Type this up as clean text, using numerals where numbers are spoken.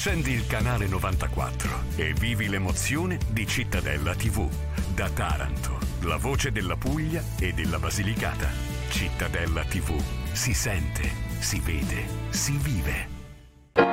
Accendi il canale 94 e vivi l'emozione di Cittadella TV. Da Taranto, la voce della Puglia e della Basilicata. Cittadella TV. Si sente, si vede, si vive.